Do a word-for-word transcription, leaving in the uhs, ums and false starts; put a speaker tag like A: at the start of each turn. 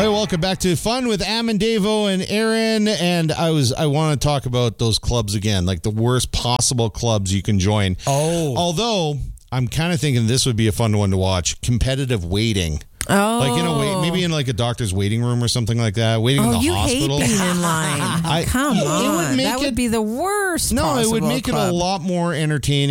A: Hey, welcome back to Fun with Am and Davo and Aaron. And I was I want to talk about those clubs again, like the worst possible clubs you can join.
B: Oh.
A: Although, I'm kind of thinking this would be a fun one to watch. Competitive waiting.
C: Oh.
A: Like in a wait, maybe in like a doctor's waiting room or something like that. Waiting
C: oh,
A: in the
C: you
A: hospital.
C: hate being in line.
A: I,
C: Come
A: it
C: on.
A: Would make
C: that
A: it,
C: would be the worst
A: No, it would
C: possible
A: make
C: club.
A: it a lot more entertaining.